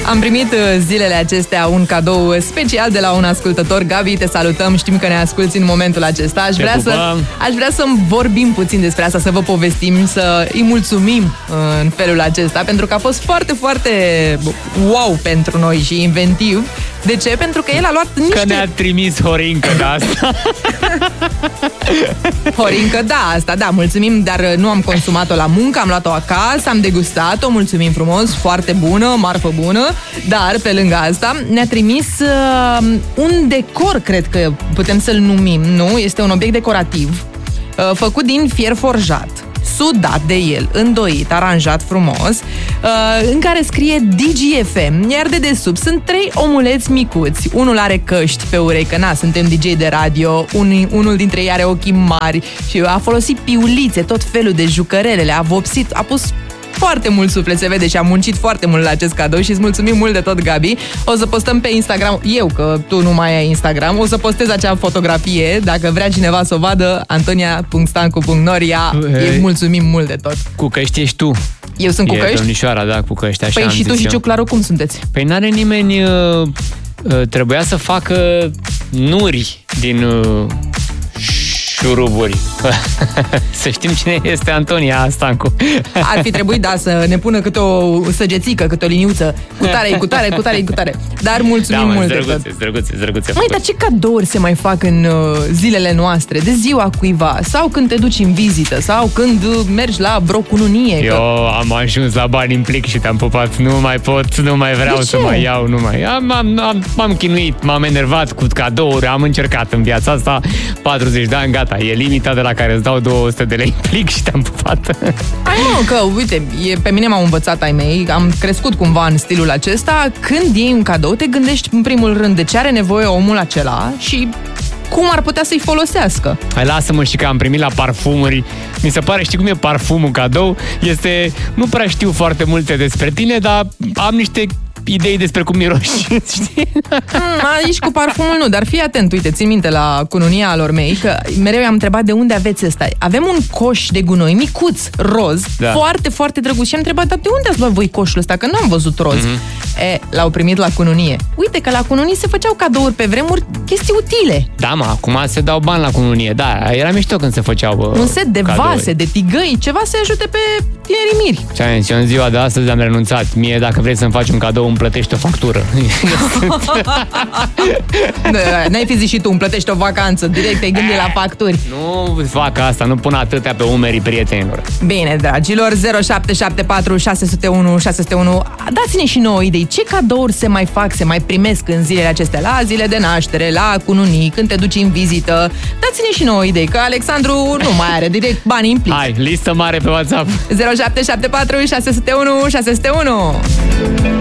Am primit zilele acestea un cadou special de la un ascultător. Gabi, te salutăm, știm că ne asculți în momentul acesta. Aș vrea să vorbim puțin despre asta, să vă povestim, să îi mulțumim în felul acesta, pentru că a fost foarte, foarte wow pentru noi și inventiv. De ce? Pentru că el a luat niște... Că ne-a trimis Horincă de asta. Horincă, da, asta, da, mulțumim, dar nu am consumat-o la muncă, am luat-o acasă, am degustat-o, mulțumim frumos, foarte bună, marfă bună, dar pe lângă asta ne-a trimis un decor, cred că putem să-l numim, nu? Este un obiect decorativ făcut din fier forjat, sudat de el, îndoit, aranjat frumos, în care scrie DGFM, iar de desubt sunt 3 omuleți micuți. Unul are căști pe urechi, că suntem DJ de radio, unul dintre ei are ochii mari și a folosit piulițe, tot felul de jucărele, le-a vopsit, a pus foarte mult suflet, se vede, și am muncit foarte mult la acest cadou și îți mulțumim mult de tot, Gabi. O să postăm pe Instagram, eu, că tu nu mai ai Instagram, o să postez acea fotografie, dacă vrea cineva să o vadă, antonia.stancu.noria. Îi mulțumim mult de tot. Cu căști ești tu. Eu sunt cu căști? E domnișoara, da, cu căști, așa. Păi și tu și Ciuclaru cum sunteți? Păi n-are nimeni... trebuia să facă nuri din... șuruburi. Să știm cine este Antonia Stancu. Ar fi trebuit, da, să ne pună câte o săgețică, câte o liniuță. Cu tare. Dar mulțumim mult de tot. Drăguțe. Măi, dar ce cadouri se mai fac în zilele noastre? De ziua cuiva? Sau când te duci în vizită? Sau când mergi la vreo cununie? Eu am ajuns la bani în plic și te-am pupat. Nu mai pot, nu mai vreau să mai iau. M-am chinuit, m-am enervat cu cadouri. Am încercat în viața asta 40 de ani, gata, e limita de la care îți dau 200 de lei plic și te-am pupat. Hai mă, că uite, pe mine m-au învățat ai mei, am crescut cumva în stilul acesta. Când iei un cadou, te gândești în primul rând de ce are nevoie omul acela și cum ar putea să-i folosească. Hai, lasă-mă, și că am primit la parfumuri. Mi se pare, știi cum e parfumul cadou? Nu prea știu foarte multe despre tine, dar am niște idei despre cum miroși, știi? Aici cu parfumul nu, dar fii atent, uite, țin minte la cununia lor mei, că mereu i-am întrebat de unde aveți ăsta. Avem un coș de gunoi micuț, roz, foarte, foarte drăguț, și am întrebat, dar de unde ați luat voi coșul ăsta, că nu am văzut roz. L-au primit la cununie. Uite că la cununii se făceau cadouri pe vremuri, chestii utile. Da, mă, acum se dau bani la cununie, da, era mișto când se făceau un set de cadouri, vase, de tigăi, ceva să ajute pe tinerii miri. Și în ziua de astăzi am renunțat. Mie, dacă vrei să-mi faci un cadou, îmi plătești o factură. N-ai fi zis și tu, îmi plătești o vacanță, direct te-ai gândit la facturi. Nu fac asta, nu pun atâtea pe umerii prietenilor. Bine, dragilor, 0774 601 601, dați-ne și nouă idei. Ce cadouri se mai fac, se mai primesc în zilele acestea, la zile de naștere, la cununii, când te duci în vizită? Dați-ne și nouă idei, că Alexandru nu mai are direct banii în plic. Hai, listă mare pe WhatsApp. 0774 601 601.